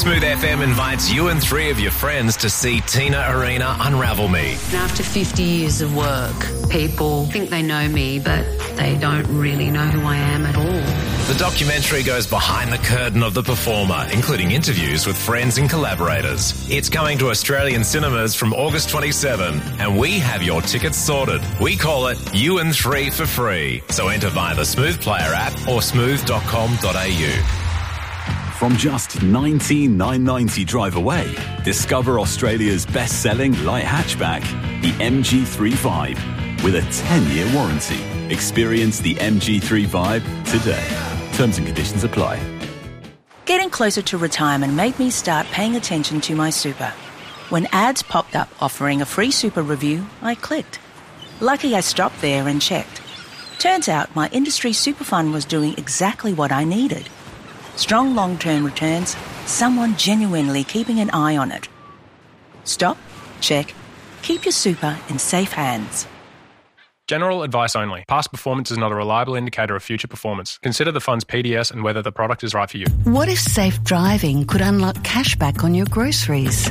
Smooth FM invites you and three of your friends to see Tina Arena Unravel Me. After 50 years of work, people think they know me, but they don't really know who I am at all. The documentary goes behind the curtain of the performer, including interviews with friends and collaborators. It's coming to Australian cinemas from August 27, and we have your tickets sorted. We call it You and Three for free. So enter via the Smooth Player app or smooth.com.au. From just $19,990 drive away, discover Australia's best-selling light hatchback, the MG3 with a 10-year warranty. Experience the MG3 Vibe today. Terms and conditions apply. Getting closer to retirement made me start paying attention to my super. When ads popped up offering a free super review, I clicked. Lucky I stopped there and checked. Turns out my industry super fund was doing exactly what I needed. Strong long-term returns, someone genuinely keeping an eye on it. Stop, check, keep your super in safe hands. General advice only. Past performance is not a reliable indicator of future performance. Consider the fund's PDS and whether the product is right for you. What if safe driving could unlock cashback on your groceries?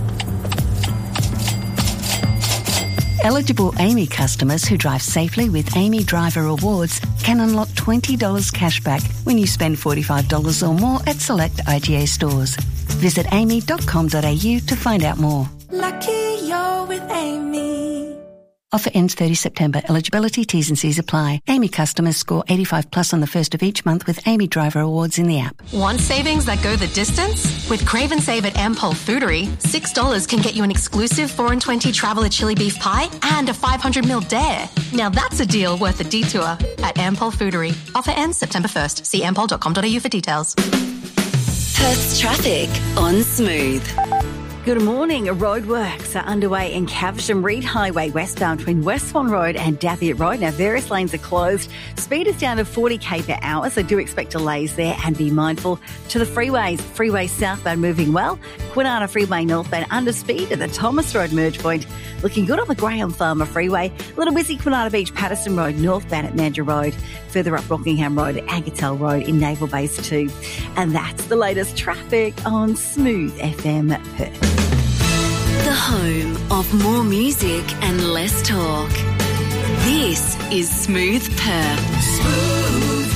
Eligible AAMI customers who drive safely with AAMI Driver Rewards can unlock $20 cashback when you spend $45 or more at select IGA stores. Visit aami.com.au to find out more. Lucky you're with AAMI. Offer ends 30 September. Eligibility, T's and C's apply. AAMI customers score 85 plus on the first of each month with AAMI Driver Awards in the app. Want savings that go the distance? With Crave and Save at Ampol Foodery, $6 can get you an exclusive 4 and 20 Traveller chili beef pie and a 500ml dare. Now that's a deal worth a detour at Ampol Foodery. Offer ends September 1st. See ampol.com.au for details. Perth's traffic on Smooth. Good morning. Roadworks are underway in Caversham Reid Highway westbound between West Swan Road and Daviot Road. Now, various lanes are closed. Speed is down to 40k per hour, so do expect delays there and be mindful. To the freeways, freeway southbound moving well. Kwinana Freeway northbound under speed at the Thomas Road merge point. Looking good on the Graham Farmer Freeway. A little busy Kwinana Beach Patterson Road northbound at Mandurah Road. Further up Rockingham Road at Angatel Road in Naval Base 2. And that's the latest traffic on Smooth FM Perth. The home of more music and less talk. This is Smooth Perth. Smooth.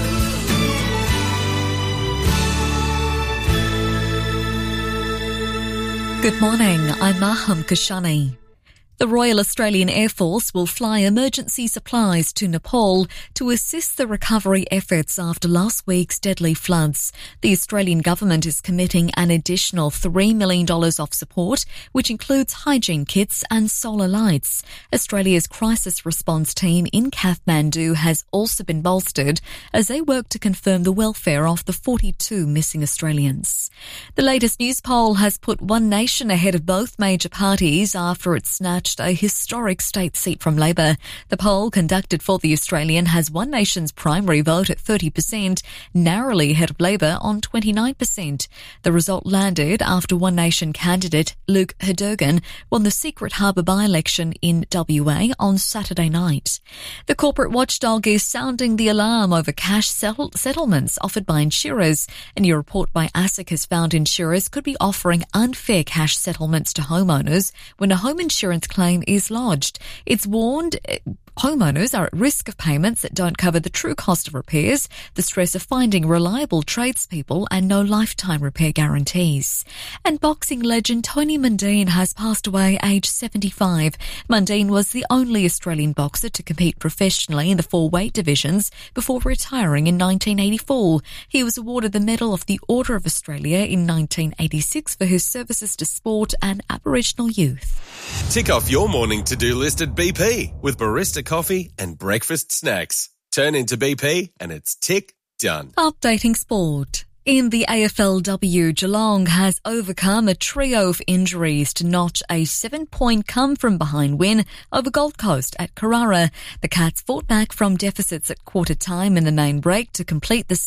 Good morning, I'm Maham Kashani. The Royal Australian Air Force will fly emergency supplies to Nepal to assist the recovery efforts after last week's deadly floods. The Australian government is committing an additional $3 million of support, which includes hygiene kits and solar lights. Australia's crisis response team in Kathmandu has also been bolstered as they work to confirm the welfare of the 42 missing Australians. The latest news poll has put One Nation ahead of both major parties after it snatched a historic state seat from Labor. The poll conducted for The Australian has One Nation's primary vote at 30%, narrowly ahead of Labor on 29%. The result landed after One Nation candidate Luke Herdogan won the Secret Harbour by-election in WA on Saturday night. The corporate watchdog is sounding the alarm over cash settlements offered by insurers. A new report by ASIC has found insurers could be offering unfair cash settlements to homeowners when a home insurance claim is lodged. It's warned homeowners are at risk of payments that don't cover the true cost of repairs, the stress of finding reliable tradespeople and no lifetime repair guarantees. And boxing legend Tony Mundine has passed away aged 75. Mundine was the only Australian boxer to compete professionally in the 4 weight divisions before retiring in 1984. He was awarded the Medal of the Order of Australia in 1986 for his services to sport and Aboriginal youth. Tick off your morning to-do list at BP with barista coffee and breakfast snacks. Turn into BP and it's tick done. Updating sport. In the AFLW, Geelong has overcome a trio of injuries to notch a 7-point come-from-behind win over Gold Coast at Carrara. The Cats fought back from deficits at quarter time in the main break to complete the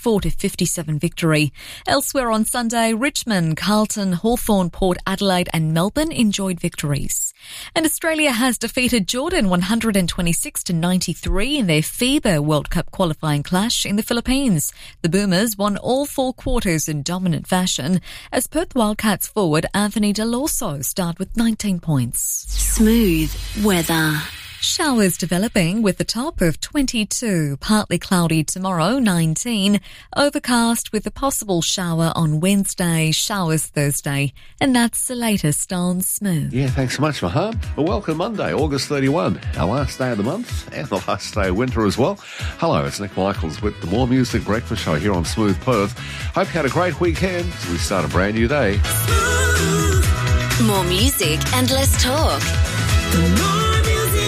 64-57 victory. Elsewhere on Sunday, Richmond, Carlton, Hawthorn, Port Adelaide and Melbourne enjoyed victories. And Australia has defeated Jordan 126-93 in their FIBA World Cup qualifying clash in the Philippines. The Boomers won all all four quarters in dominant fashion as Perth Wildcats forward Anthony Delorso start with 19 points. Smooth weather. Showers developing with a top of 22, partly cloudy tomorrow, 19, overcast with a possible shower on Wednesday, showers Thursday, and that's the latest on Smooth. Yeah, thanks so much, Maham. Well, welcome Monday, August 31, our last day of the month and the last day of winter as well. Hello, it's Nick Michaels with the More Music Breakfast Show here on Smooth Perth. Hope you had a great weekend as we start a brand new day. More music and less talk.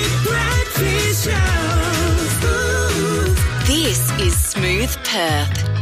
This is Smooth Perth.